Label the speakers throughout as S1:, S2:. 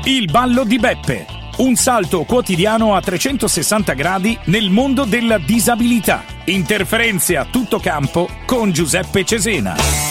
S1: Il ballo di Beppe. Un salto quotidiano a 360 gradi nel mondo della disabilità. Interferenze a tutto campo con Giuseppe Cesena.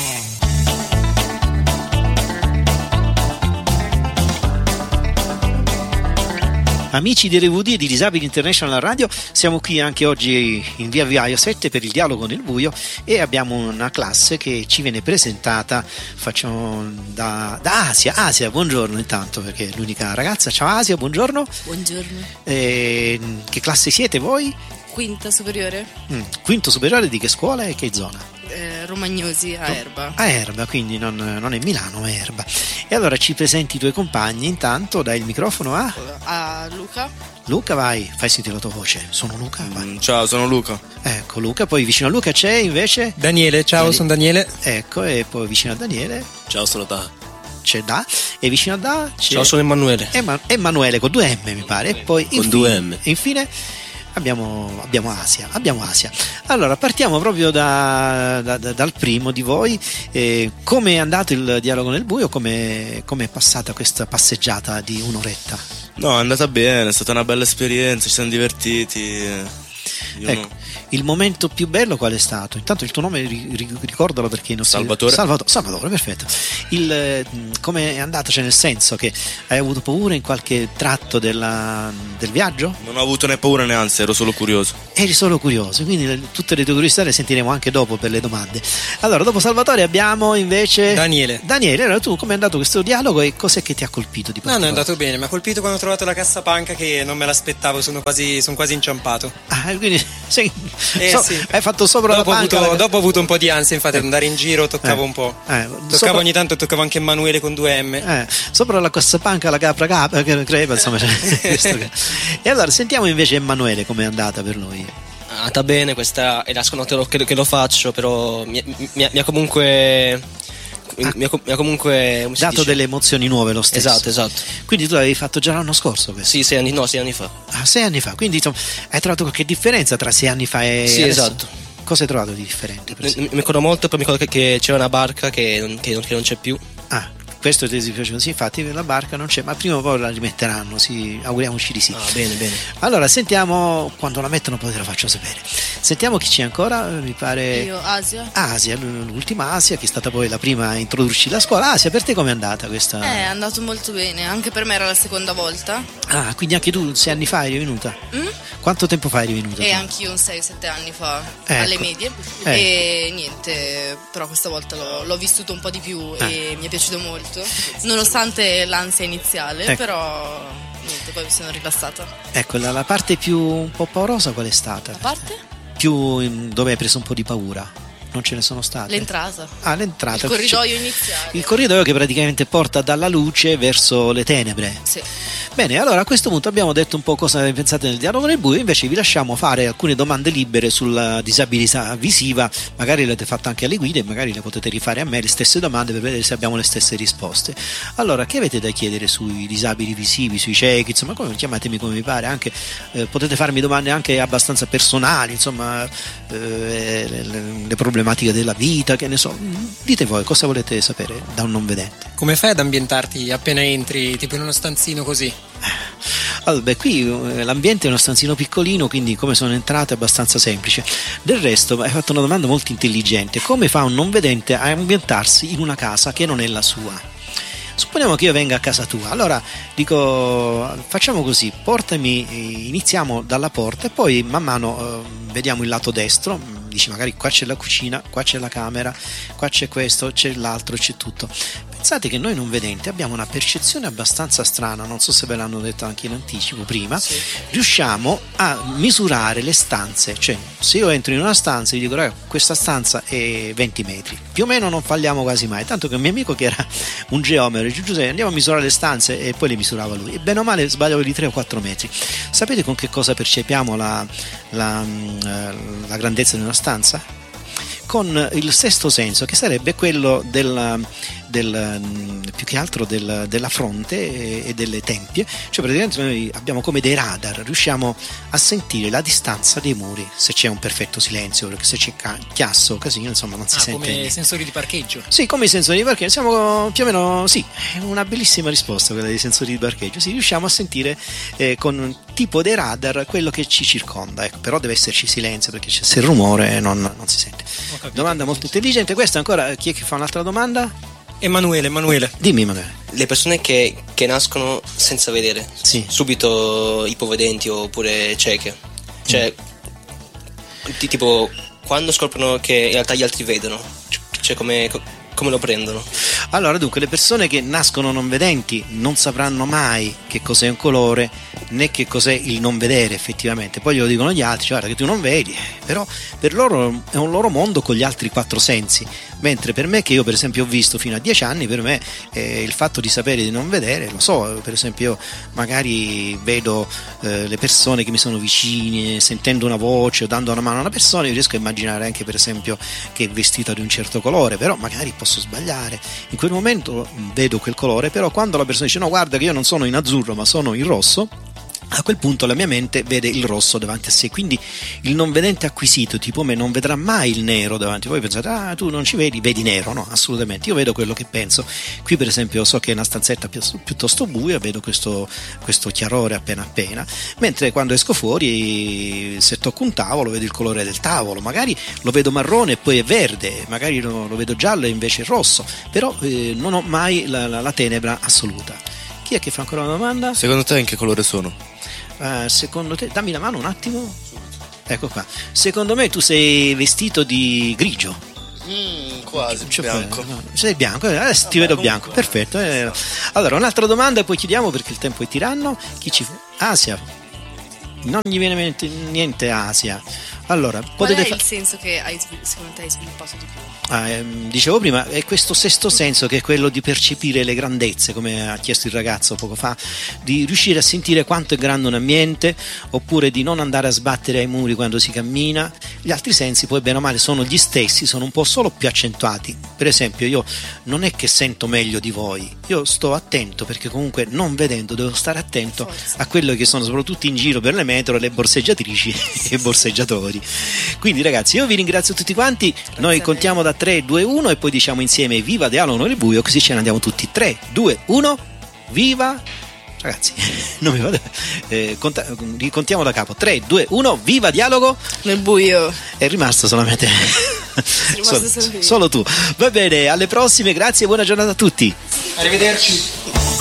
S2: Amici di RVD di Disabili International Radio, siamo qui anche oggi in via Viaio 7 per il dialogo nel buio e abbiamo una classe che ci viene presentata, facciamo da Asia. Asia, buongiorno intanto, perché è l'unica ragazza. Ciao Asia, buongiorno.
S3: Buongiorno.
S2: Che classe siete voi?
S3: Quinta superiore.
S2: Quinto superiore di che scuola e che zona?
S3: Romagnosi, a Erba.
S2: A Erba, quindi non è Milano, ma è Erba. E allora ci presenti i tuoi compagni, intanto dai il microfono
S3: a Luca.
S2: Luca, vai, fai sentire la tua voce. Sono Luca, vai.
S4: Ciao, sono Luca.
S2: Ecco Luca, poi vicino a Luca c'è invece
S5: Daniele, ciao, sono Daniele.
S2: Ecco, e poi vicino a Daniele
S4: Ciao, sono Da.
S2: C'è Da, e vicino a Da c'è...
S4: Ciao, sono Emanuele.
S2: Emanuele con 2 M mi pare, e poi
S4: con 2 M.
S2: E infine abbiamo Asia. Allora partiamo proprio dal primo di voi. Come è andato il dialogo nel buio? Come è passata questa passeggiata di un'oretta?
S4: No, è andata bene, è stata una bella esperienza, ci siamo divertiti.
S2: Ecco, il momento più bello qual è stato? Intanto il tuo nome ricordalo, perché non Salvatore, perfetto. Come è andata? Cioè, nel senso che hai avuto paura in qualche tratto del viaggio?
S4: Non ho avuto né paura né ansia, ero solo curioso.
S2: Eri solo curioso, quindi tutte le tue curiosità le sentiremo anche dopo per le domande. Allora, dopo Salvatore abbiamo invece
S5: Daniele,
S2: allora tu come è andato questo dialogo e cos'è che ti ha colpito di particolare?
S5: No, è andato bene, mi ha colpito quando ho trovato la cassapanca, che non me l'aspettavo, sono quasi inciampato.
S2: Quindi
S5: sì.
S2: Hai fatto sopra la panca.
S5: Dopo ho avuto un po' di ansia, infatti, andare in giro toccavo un po'. Ogni tanto toccavo anche Emanuele con 2 M.
S2: Sopra la cassapanca la capra crepa, insomma. E allora sentiamo invece Emanuele come è andata per lui.
S6: È andata bene, questa è la seconda volta che lo faccio, però mi ha comunque
S2: dato delle emozioni nuove lo stesso.
S6: Esatto.
S2: Quindi tu l'avevi fatto già l'anno scorso questo?
S6: Sì, 6 anni fa.
S2: 6 anni fa, quindi insomma, hai trovato qualche differenza tra 6 anni fa e
S6: sì,
S2: adesso?
S6: Esatto.
S2: Cosa hai trovato di differente?
S6: Mi ricordo molto, poi mi ricordo che c'era una barca che non c'è più.
S2: Questo ti dispiace così, infatti la barca non c'è, ma prima o poi la rimetteranno, sì, auguriamoci di sì.
S6: Bene.
S2: Allora sentiamo, quando la mettono poi te lo faccio sapere. Sentiamo chi c'è ancora, mi pare.
S3: Io, Asia,
S2: l'ultima Asia, che è stata poi la prima a introdurci la scuola. Asia, per te com'è andata questa?
S3: È andato molto bene, anche per me era la seconda volta.
S2: Quindi anche tu 6 anni fa eri venuta? Quanto tempo fa eri venuta?
S3: Anch'io 6-7 anni fa, alle medie. E niente, però questa volta l'ho vissuto un po' di più e mi è piaciuto molto. Nonostante l'ansia iniziale, però niente, poi mi sono rilassata.
S2: Ecco, la parte più un po' paurosa qual è stata?
S3: La parte?
S2: Dove hai preso un po' di paura? Non ce ne sono state?
S3: L'entrata.
S2: L'entrata.
S3: Il corridoio iniziale.
S2: Il corridoio che praticamente porta dalla luce verso le tenebre.
S3: Sì.
S2: Bene, allora a questo punto abbiamo detto un po' cosa ne pensate nel dialogo nel buio, invece vi lasciamo fare alcune domande libere sulla disabilità visiva, magari le avete fatte anche alle guide, magari le potete rifare a me le stesse domande per vedere se abbiamo le stesse risposte. Allora, che avete da chiedere sui disabili visivi, sui ciechi, insomma, chiamatemi come vi pare, anche potete farmi domande anche abbastanza personali, insomma, le problematiche della vita, che ne so, dite voi cosa volete sapere da un non vedente.
S5: Come fai ad ambientarti appena entri, tipo in uno stanzino così?
S2: Allora, qui l'ambiente è uno stanzino piccolino, quindi come sono entrato è abbastanza semplice. Del resto hai fatto una domanda molto intelligente: come fa un non vedente a ambientarsi in una casa che non è la sua? Supponiamo che io venga a casa tua, allora dico facciamo così, iniziamo dalla porta e poi man mano vediamo il lato destro, dici magari qua c'è la cucina, qua c'è la camera, qua c'è questo, c'è l'altro, c'è tutto. Pensate che noi non vedenti abbiamo una percezione abbastanza strana, non so se ve l'hanno detto anche in anticipo prima, sì. Riusciamo a misurare le stanze, cioè se io entro in una stanza e gli dico questa stanza è 20 metri, più o meno non falliamo quasi mai, tanto che un mio amico che era un geometro dice Giuseppe andiamo a misurare le stanze e poi le misurava lui e bene o male sbagliavo di 3 o 4 metri. Sapete con che cosa percepiamo la grandezza di una stanza? Con il sesto senso, che sarebbe quello più che altro della fronte e delle tempie, cioè praticamente noi abbiamo come dei radar, riusciamo a sentire la distanza dei muri, se c'è un perfetto silenzio, perché se c'è chiasso, casino, insomma non si sente
S7: come
S2: niente.
S7: sensori di parcheggio.
S2: Sì, come i sensori di parcheggio, siamo più o meno, sì, è una bellissima risposta quella dei sensori di parcheggio, sì, riusciamo a sentire con un tipo dei radar quello che ci circonda, ecco, però deve esserci silenzio, perché se il rumore non si sente. Domanda molto intelligente. Questa ancora, chi è che fa un'altra domanda?
S5: Emanuele.
S2: Dimmi, Emanuele.
S6: Le persone che nascono senza vedere,
S2: sì,
S6: subito ipovedenti oppure cieche, cioè tipo quando scoprono che in realtà gli altri vedono, cioè come lo prendono?
S2: Allora, dunque, le persone che nascono non vedenti non sapranno mai che cos'è un colore né che cos'è il non vedere effettivamente. Poi glielo dicono gli altri, guarda che tu non vedi, però per loro è un loro mondo con gli altri 4 sensi, mentre per me, che io per esempio ho visto fino a 10 anni, per me il fatto di sapere di non vedere, lo so, per esempio io magari vedo le persone che mi sono vicine, sentendo una voce o dando una mano a una persona, io riesco a immaginare anche per esempio che è vestita di un certo colore, però magari posso sbagliare, in quel momento vedo quel colore, però quando la persona dice no, guarda che io non sono in azzurro ma sono in rosso, a quel punto la mia mente vede il rosso davanti a sé, quindi il non vedente acquisito tipo me non vedrà mai il nero davanti. Voi pensate, tu non ci vedi nero? No, assolutamente, io vedo quello che penso. Qui per esempio so che è una stanzetta piuttosto buia, vedo questo chiarore appena, mentre quando esco fuori, se tocco un tavolo, vedo il colore del tavolo, magari lo vedo marrone e poi è verde, magari lo vedo giallo e invece è rosso, però non ho mai la tenebra assoluta. Chi è che fa ancora una domanda?
S4: Secondo te in che colore sono?
S2: Secondo te, dammi la mano un attimo. Ecco qua. Secondo me tu sei vestito di grigio.
S4: Quasi bianco.
S2: No, sei bianco, adesso ti vedo bianco. Perfetto. Allora, un'altra domanda e poi chiudiamo perché il tempo è tiranno. Asia. Non gli viene in mente niente Asia. Allora,
S3: qual è il senso che secondo te hai sviluppato di più?
S2: Dicevo prima, è questo sesto senso che è quello di percepire le grandezze, come ha chiesto il ragazzo poco fa, di riuscire a sentire quanto è grande un ambiente, oppure di non andare a sbattere ai muri quando si cammina. Gli altri sensi poi bene o male sono gli stessi, sono un po' solo più accentuati. Per esempio io non è che sento meglio di voi, io sto attento perché comunque non vedendo devo stare attento a quello che sono soprattutto in giro per le metro le borseggiatrici e borseggiatori. Quindi ragazzi, io vi ringrazio tutti quanti. Noi contiamo da 3, 2, 1 e poi diciamo insieme viva Dialogo nel buio, così ce ne andiamo tutti. 3, 2, 1, viva. Ragazzi, non mi vado. Ricontiamo da capo. 3, 2, 1, viva Dialogo
S3: nel buio.
S2: È rimasto solamente solo tu. Va bene, alle prossime, grazie e buona giornata a tutti.
S5: Arrivederci.